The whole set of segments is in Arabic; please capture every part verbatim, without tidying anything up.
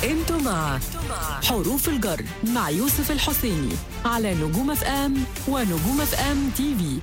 انتوا مع حروف الجر مع يوسف الحسيني على نجوم اف ام ونجوم اف ام تي في.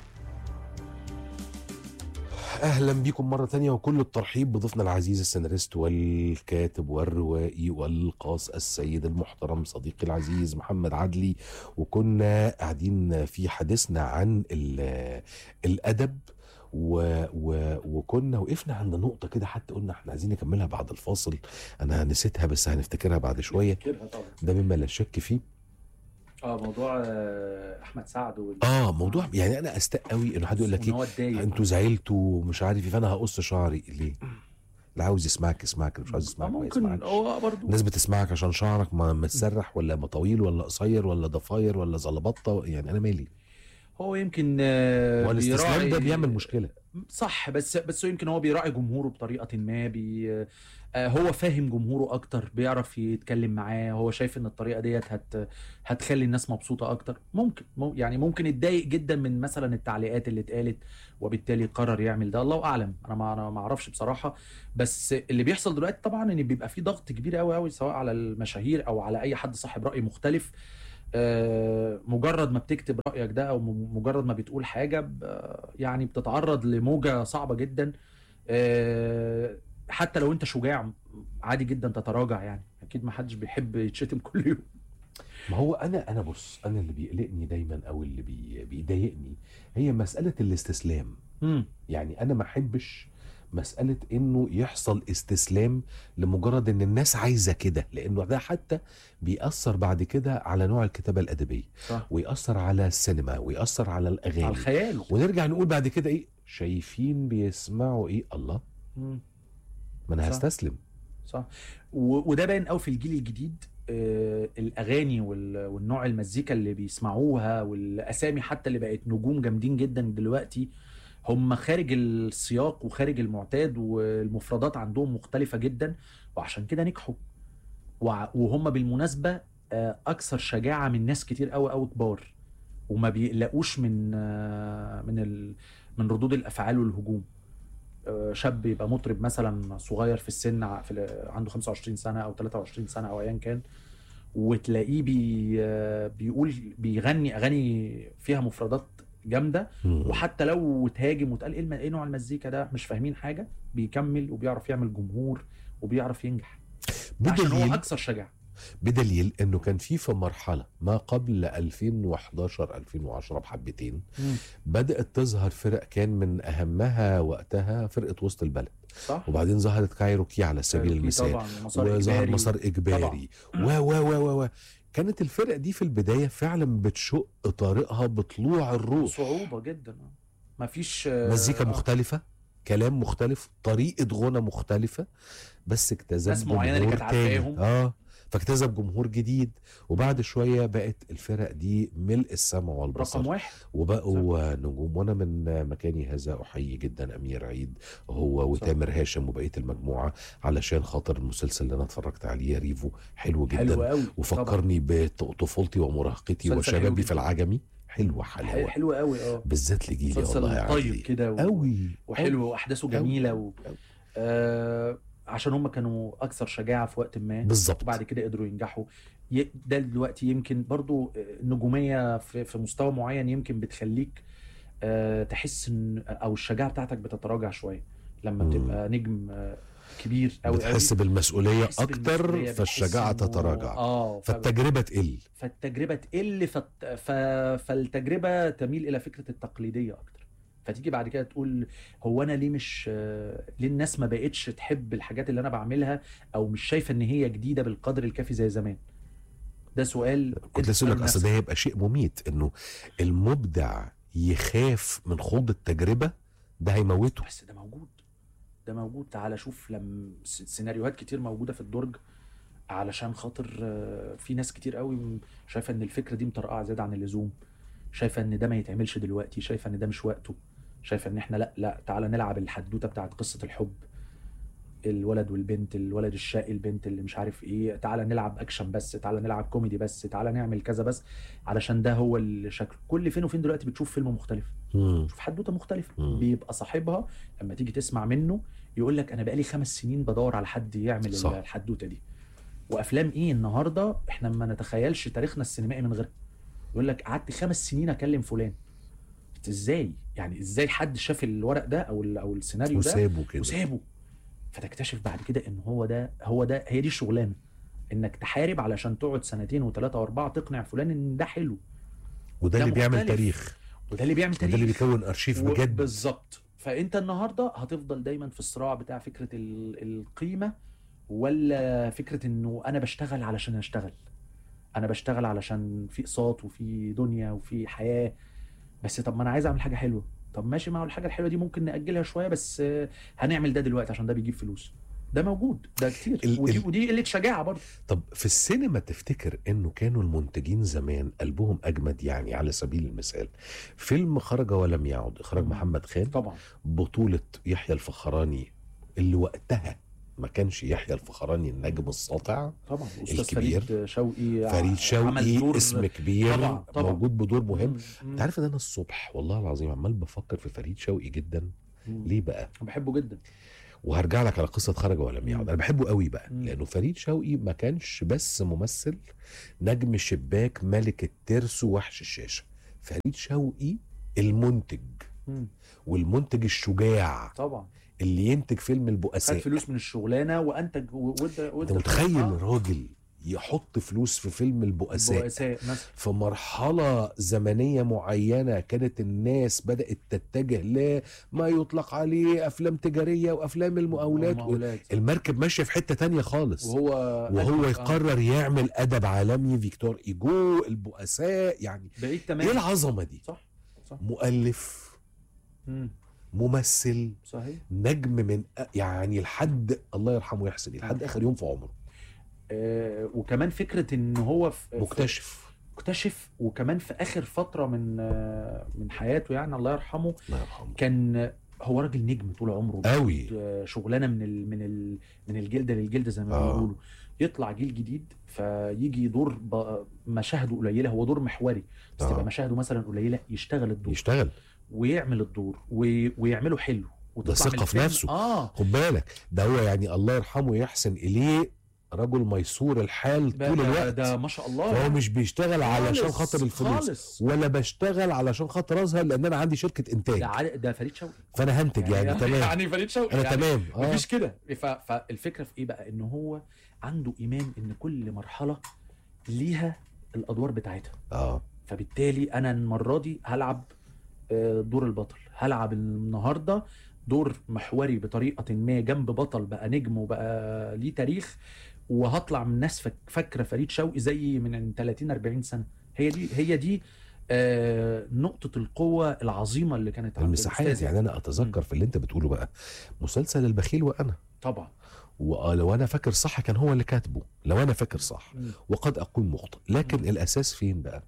اهلا بكم مره تانية وكل الترحيب بضيفنا العزيز السيناريست والكاتب والروائي والقاص السيد المحترم صديقي العزيز محمد عدلي. وكنا قاعدين في حديثنا عن الادب و... و... وكنا وقفنا عند نقطه كده، حتى قلنا احنا عايزين نكملها بعد الفاصل. انا نسيتها بس هنفتكرها بعد شويه. ده مما لا شك فيه. اه موضوع احمد سعد وال... اه موضوع يعني انا استاء قوي انه حد يقول لك ايه انتوا زعلتوا ومش عارف ايه، فانا هقص شعري ليه؟ اللي عاوز يسمعك يسمعك، اللي مش عاوز يسمعك ما يسمعكش. هو برضه الناس بتسمعك عشان شعرك ما متسرح ولا ما طويل ولا قصير ولا ضفاير ولا زلبطه، يعني انا مالي. هو يمكن والاستسلام ده بيعمل مشكله، صح، بس بس يمكن هو بيراعي جمهوره بطريقه ما، بي هو فاهم جمهوره اكتر، بيعرف يتكلم معاه، هو شايف ان الطريقه ديت هت هتخلي الناس مبسوطه اكتر. ممكن يعني ممكن يتضايق جدا من مثلا التعليقات اللي اتقالت وبالتالي قرر يعمل ده، الله اعلم. انا ما انا ما اعرفش بصراحه. بس اللي بيحصل دلوقتي طبعا ان بيبقى فيه ضغط كبير قوي قوي سواء على المشاهير او على اي حد صاحب راي مختلف. آه مجرد ما بتكتب رايك ده او مجرد ما بتقول حاجه يعني بتتعرض لموجه صعبه جدا. آه حتى لو انت شجاع عادي جدا تتراجع، يعني اكيد ما حدش بيحب يتشتم كل يوم. ما هو انا انا بص، انا اللي بيقلقني دايما او اللي بي بيضايقني هي مساله الاستسلام. امم يعني انا ما احبش مساله انه يحصل استسلام لمجرد ان الناس عايزه كده، لانه ده حتى بيأثر بعد كده على نوع الكتابه الادبيه، صح. ويأثر على السينما ويأثر على الاغاني، على الخيال، ونرجع نقول بعد كده ايه شايفين بيسمعوا ايه الله مم. ما انا صح. هستسلم. صح. وده باين قوي في الجيل الجديد. آه الاغاني والنوع المزيكا اللي بيسمعوها والاسامي حتى اللي بقت نجوم جامدين جدا دلوقتي هم خارج السياق وخارج المعتاد، والمفردات عندهم مختلفة جدا وعشان كده نجحوا. وهم بالمناسبة آه اكثر شجاعة من ناس كتير قوي قوي كبار، وما بيقلقوش من آه من ال من ردود الافعال والهجوم. شاب يبقى مطرب مثلا صغير في السن، في عنده خمسة وعشرين سنة او ثلاثة وعشرين سنة او ايا كان، وتلاقيه بي بيقول بيغني اغاني فيها مفردات جامده، وحتى لو اتهاجم واتقال ايه ايه نوع المزيكا ده مش فاهمين حاجه، بيكمل وبيعرف يعمل جمهور وبيعرف ينجح عشان هو اكثر شجاعه. بدليل انه كان في في مرحله ما قبل ألفين وحداشر ألفين وعشرة بحبتين مم. بدات تظهر فرق كان من اهمها وقتها فرقه وسط البلد، صح. وبعدين ظهرت كايروكي على سبيل المثال، وظهر مسار اجباري و و و و كانت الفرق دي في البدايه فعلا بتشق طريقها بطلوع الروح، صعوبه جدا، مفيش مزيكا مختلفه، كلام مختلف، طريقه غنى مختلفه، بس اكتسب جمهور تاني. اه فاكتسب جمهور جديد، وبعد شويه بقت الفرق دي ملء السمع والبصر رقم واحد وبقوا نجوم. وانا من مكاني هذا احيي جدا امير عيد هو وتامر هاشم وبقيه المجموعه علشان خاطر المسلسل اللي انا اتفرجت عليه ريفو حلو جدا، حلو قوي وفكرني بطفولتي ومراهقتي وشبابي في العجمي. حلوه حلاوه حلوه قوي اه بالذات لجيلي والله يعني طيب كده و... قوي وحلو واحداثه جميله و... آه عشان هم كانوا اكثر شجاعه في وقت ما بالظبط، وبعد كده قدروا ينجحوا. ي... ده دلوقتي يمكن برضو النجوميه في... في مستوى معين يمكن بتخليك آه تحس ان او الشجاعه بتاعتك بتتراجع شويه لما بتبقى نجم آه كبير قوي، بتحس بالمسؤوليه بتحس اكتر بالمسؤولية، فالشجاعه تتراجع اه فالتجربه تقل فالتجربه تقل فت... ف... فالتجربه تميل الى فكره التقليديه اكتر، فتيجي بعد كده تقول هو انا ليه مش ليه الناس ما بقتش تحب الحاجات اللي انا بعملها او مش شايفه ان هي جديده بالقدر الكافي زي زمان. ده سؤال كنت لسه لك، اصل ده هيبقى شيء مميت انه المبدع يخاف من خوض التجربه، ده هيموته. بس ده موجود، ده موجود. تعال شوف لما سيناريوهات كتير موجوده في الدرج علشان خاطر في ناس كتير قوي شايفه ان الفكره دي مطرقعه زياده عن اللزوم، شايفه ان ده ما يتعملش دلوقتي، شايفه ان ده مش وقته، شايفه ان احنا لا لا تعالى نلعب الحدوته بتاعت قصه الحب، الولد والبنت، الولد الشقي، البنت اللي مش عارف ايه، تعالى نلعب اكشن بس، تعالى نلعب كوميدي بس، تعالى نعمل كذا بس، علشان ده هو الشكل. كل فين وفين دلوقتي بتشوف فيلم مختلف، شوف حدوته مختلفه، مم. بيبقى صاحبها لما تيجي تسمع منه يقول لك انا بقالي خمس سنين بدور على حد يعمل صح. الحدوته دي. وافلام ايه النهارده احنا ما نتخيلش تاريخنا السينمائي من غيرها. يقول لك قعدت خمس سنين اكلم فلان. ازاي يعني؟ ازاي حد شاف الورق ده او او السيناريو ده وسابه كده وسابه؟ فتكتشف بعد كده ان هو ده هو ده هي دي الشغلانه، انك تحارب علشان تقعد سنتين وثلاثه واربعه تقنع فلان ان ده حلو. وده اللي بيعمل مختلف. تاريخ، وده اللي بيعمل تاريخ، وده اللي بيكون ارشيف و- بجد. بالظبط. فانت النهارده هتفضل دايما في الصراع بتاع فكره ال- القيمه، ولا فكره انه انا بشتغل علشان اشتغل، انا بشتغل علشان في اقساط وفي دنيا وفي حياه. بس طب ما انا عايز اعمل حاجه حلوه، طب ماشي، ما هو الحاجه الحلوه دي ممكن ناجلها شويه، بس آه، هنعمل ده دلوقتي عشان ده بيجيب فلوس. ده موجود، ده كتير، ال- ودي ال- ودي قله شجاعه برضه. طب في السينما تفتكر انه كانوا المنتجين زمان قلبهم اجمد؟ يعني على سبيل المثال فيلم خرج ولم يعد، اخراج مم. محمد خان، طبعا بطولة يحيى الفخراني، اللي وقتها ما كانش يحيى الفخراني النجم الساطع، طبعا استاذ الكبير. فريد شوقي فريد عمل شوقي دور اسم كبير، طبعا طبعا. موجود بدور مهم. مم. مم. انت عارف ان انا الصبح والله العظيم عمال بفكر في فريد شوقي جدا. مم. ليه بقى؟ بحبه جدا. وهرجع لك على قصه خرج ولم يعد. مم. انا بحبه قوي بقى مم. لانه فريد شوقي ما كانش بس ممثل نجم الشباك ملك الترس ووحش الشاشه. فريد شوقي المنتج، مم. والمنتج الشجاع طبعا اللي ينتج فيلم خد البؤساء. فلوس من الشغلانه وانتج وده انت وده متخيل راجل يحط فلوس في فيلم البؤساء بؤساء مثلا. في مرحلة زمنية معينة كانت الناس بدأت تتجه لما يطلق عليه أفلام تجارية وأفلام المقاولات، المقاولات. المركب ماشية في حتة تانية خالص، وهو وهو آه. يقرر يعمل أدب عالمي، فيكتور إيجو، البؤساء. يعني بعيد تماما. إيه العظمة دي؟ صح صح. مؤلف، مم. ممثل، صحيح. نجم من يعني لحد الله يرحمه ويحسن لحد آخر يوم في عمره. آه وكمان فكره ان هو في مكتشف مكتشف وكمان في اخر فتره من آه من حياته، يعني الله يرحمه، الله يرحمه، كان هو راجل نجم طول عمره قوي. آه، شغلانه من ال من ال من الجلده للجلده زي ما آه. بيقولوا. يطلع جيل جديد فيجي دور ب- مشاهده قليله، هو دور محوري بس آه. تبقى مشاهده مثلا قليله، يشتغل الدور يشتغل ويعمل الدور و- ويعمله حلو وتطلع ثقة من في الفيلم- نفسه. اه خد بالك ده هو يعني الله يرحمه يحسن إليه رجل ميسور الحال ده طول ده, الوقت. ده ما شاء الله. فهو مش بيشتغل علشان خالص- خاطر الفلوس خالص. ولا بشتغل علشان خاطر أظهر لأن أنا عندي شركة إنتاج ده عل- ده فريد شوقي فأنا هنتج يعني, يعني تمام. يعني فريد شوقي أنا يعني تمام آه. مفيش كده. ف- فالفكره في ايه بقى؟ ان هو عنده ايمان ان كل مرحله ليها الادوار بتاعتها. آه. فبالتالي انا المره دي هلعب آه، دور البطل، هلعب النهارده دور محوري بطريقه ما جنب بطل بقى نجم وبقى ليه تاريخ، وهطلع من الناس فك- فاكره فريد شوقي زي من ثلاثين أربعين سنه. هي دي هي دي آه، نقطه القوه العظيمه اللي كانت عند المساحات. الأستاذ يعني أنا أتذكر مم. في اللي أنت بتقوله بقى مسلسل البخيل وأنا، طبعا. ولو أنا فاكر صح كان هو اللي كاتبه لو أنا فاكر صح، مم. وقد أكون مخطئ، لكن مم. الأساس فين بقى؟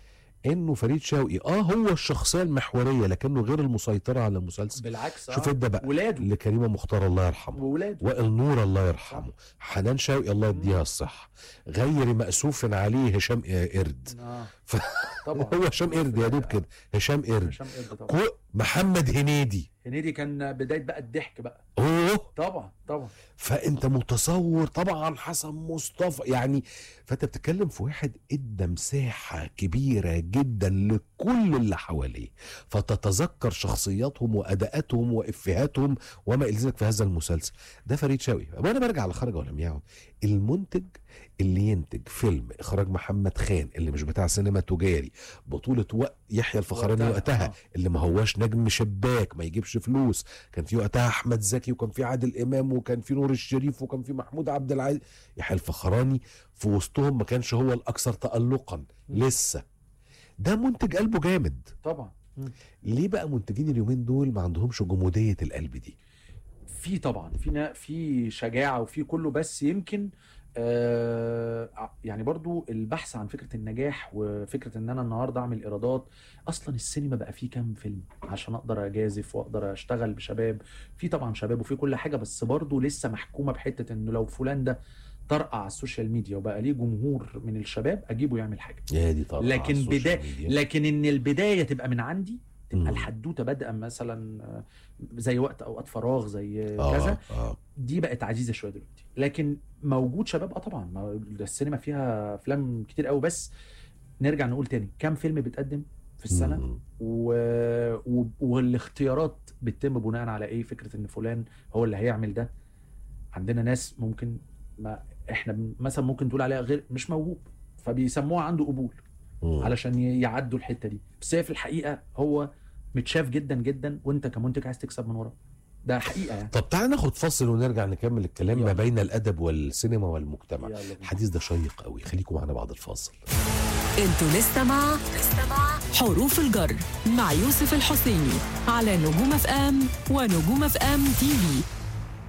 انه فريد شوقي اه هو الشخصيه المحوريه لكنه غير المسيطره على المسلسل. بالعكس. شوف آه. انت بقى ولاده لكريمه مختار الله يرحمه، وولاده وائل نور الله يرحمه، حنان شوقي الله يديها الصحه، غير مأسوف عليه هشام قرد. اه ف... طبعا. هو هشام قرد يا دوب كده، هشام قرد. هشام قرد طبعا. كو... محمد هنيدي. هنيدي كان بدايه بقى الضحك بقى. اوه طبعا طبعا. فانت متصور طبعا حسن مصطفى يعني. فانت بتتكلم في واحد ادى مساحه كبيره جدا لكل اللي حواليه، فتتذكر شخصياتهم واداءاتهم وافهاتهم وما الى ذلك في هذا المسلسل. ده فريد شوقي. وانا برجع على خرج ولم يعد، المنتج اللي ينتج فيلم اخراج محمد خان اللي مش بتاع سينما تجاري، بطولة وق... يحيى الفخراني وقتها، وقتها آه. اللي ما هواش نجم شباك ما يجيبش فلوس، كان في وقتها احمد زكي وكان في عادل امام وكان في نور الشريف وكان في محمود عبد العزيز. يحيى الفخراني في وسطهم ما كانش هو الاكثر تألقا لسه. ده منتج قلبه جامد. طبعا. مم. ليه بقى منتجين اليومين دول ما عندهمش جمودية القلب دي؟ في طبعا في نا- في شجاعه وفي كله، بس يمكن آه ع- يعني برضو البحث عن فكره النجاح وفكره ان انا النهارده اعمل ايرادات. اصلا السينما بقى فيه كام فيلم عشان اقدر اجازف واقدر اشتغل بشباب؟ في طبعا شباب وفي كل حاجه، بس برضو لسه محكومه بحته انه لو فلان ده طرقع على السوشيال ميديا وبقى ليه جمهور من الشباب اجيبه يعمل حاجه. يا دي طبعا لكن على السوشيال بدايه ميديا. لكن ان البدايه تبقى من عندي، تبقى مم. الحدوته بادئه مثلا آه، زي وقت اوقات فراغ زي آه كذا، آه. دي بقت عزيزه شويه دلوقتي، لكن موجود شباب اه طبعا، ما السينما فيها افلام كتير قوي. بس نرجع نقول تاني، كام فيلم بيتقدم في السنه مم. و... و... والاختيارات بتتم بناء على ايه؟ فكره ان فلان هو اللي هيعمل ده. عندنا ناس ممكن ما احنا بن- مثلا ممكن تقول عليها غير مش موهوب، فبيسموها عنده قبول مم. علشان ي- يعدوا الحته دي، بس هي في الحقيقه هو متشاف جدا جدا، وانت كمنتج عايز تكسب من وراه، ده حقيقه يعني. طب تعال ناخد فاصل ونرجع نكمل الكلام يلا. ما بين الادب والسينما والمجتمع. يلا بينا. الحديث ده شيق قوي، خليكم معنا بعد الفاصل. انتوا لسه مع حروف الجر مع يوسف الحسيني على نجوم اف ام ونجوم اف ام تي في.